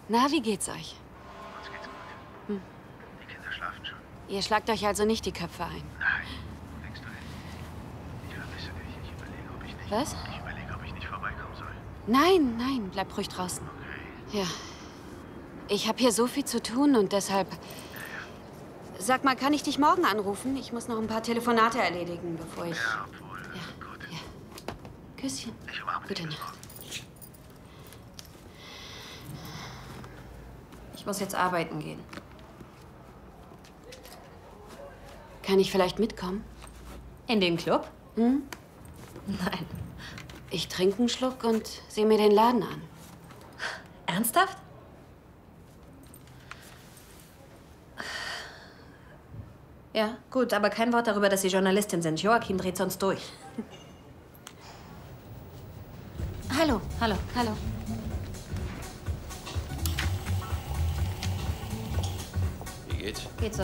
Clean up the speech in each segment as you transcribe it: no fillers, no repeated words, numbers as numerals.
Na, wie geht's euch? Uns geht's gut. Hm. Die Kinder schlafen schon. Ihr schlagt euch also nicht die Köpfe ein? Nein, denkst du nicht? Ich vermisse dich. Ich überlege, ob ich nicht... Was? Ich überlege, ob ich nicht vorbeikommen soll. Nein, nein, bleib ruhig draußen. Okay. Ja. Ich habe hier so viel zu tun und deshalb... Sag mal, kann ich dich morgen anrufen? Ich muss noch ein paar Telefonate erledigen, bevor ich... Ja, obwohl... Ja, Gut. ja. Küsschen. Ich umarme dich. Gute bis Nacht. morgen. Ich muss jetzt arbeiten gehen. Kann ich vielleicht mitkommen? In den Club? Hm? Nein. Ich trinke einen Schluck und sehe mir den Laden an. Ernsthaft? Ja, gut, aber kein Wort darüber, dass Sie Journalistin sind. Joachim dreht sonst durch. Hallo. Hallo. Hallo. Wie geht's? Geht so.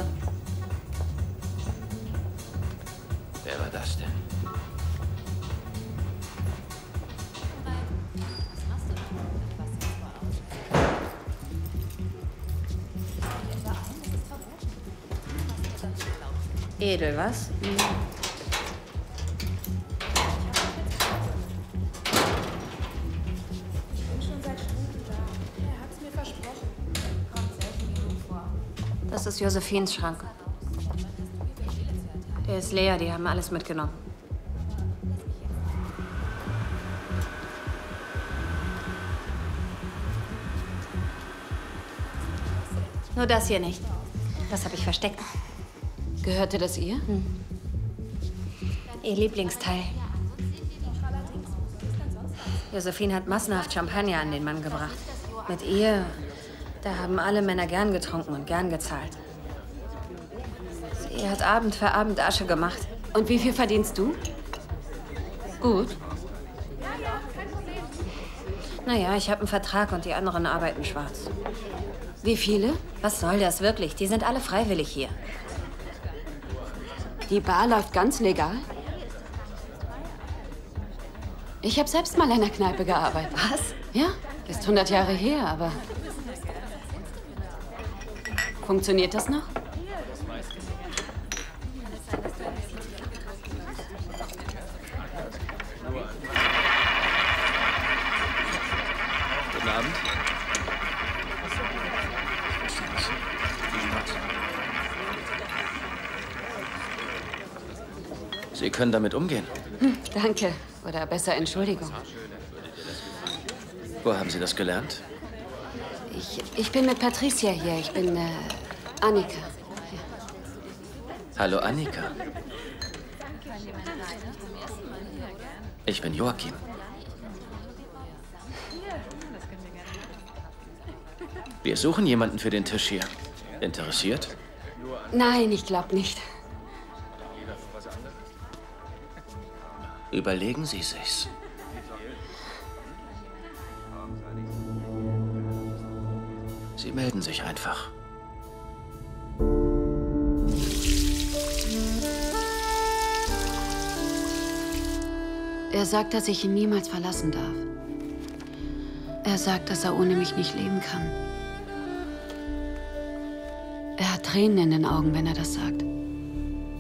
Wer war das denn? Edel, was? Das ist Josephines Schrank. Der ist leer, die haben alles mitgenommen. Nur das hier nicht. Das habe ich versteckt. Gehörte das ihr? Ihr Lieblingsteil. Josephine hat massenhaft Champagner an den Mann gebracht. Mit ihr, da haben alle Männer gern getrunken und gern gezahlt. Sie hat Abend für Abend Asche gemacht. Und wie viel verdienst du? Gut. Naja, ich habe einen Vertrag und die anderen arbeiten schwarz. Wie viele? Was soll das wirklich? Die sind alle freiwillig hier. Die Bar läuft ganz legal? Ich habe selbst mal in einer Kneipe gearbeitet. Was? Ja, ist 100 Jahre her, aber... Funktioniert das noch? Guten Abend. Sie können damit umgehen. Danke. Oder besser Entschuldigung. Wo haben Sie das gelernt? Ich bin mit Patricia hier. Ich bin Annika. Hallo, Annika. Ich bin Joachim. Wir suchen jemanden für den Tisch hier. Interessiert? Nein, ich glaube nicht. Überlegen Sie sich's. Sie melden sich einfach. Er sagt, dass ich ihn niemals verlassen darf. Er sagt, dass er ohne mich nicht leben kann. Er hat Tränen in den Augen, wenn er das sagt.